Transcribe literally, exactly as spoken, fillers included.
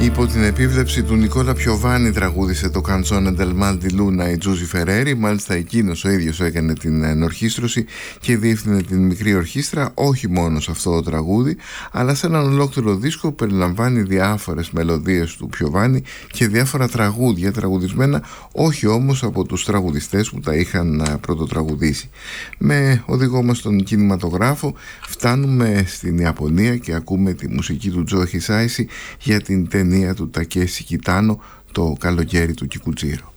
Υπό την επίβλεψη του Νικόλα Πιοβάνη τραγούδισε το Canzone del Mal di Luna η Τζούζι Φερέρι. Μάλιστα εκείνος ο ίδιος έκανε την ενορχήστρωση και διεύθυνε την μικρή ορχήστρα, όχι μόνο σε αυτό το τραγούδι, αλλά σε έναν ολόκληρο δίσκο που περιλαμβάνει διάφορες μελωδίες του Πιοβάνη και διάφορα τραγούδια τραγουδισμένα, όχι όμως από τους τραγουδιστές που τα είχαν πρωτοτραγουδήσει. Με οδηγό μας στον κινηματογράφο φτάνουμε στην Ιαπωνία και ακούμε τη μουσική του Τζο Χισάισι για την ταινία του Τακέσι Κιτάνο, το καλοκαίρι του Κικουτζίρο.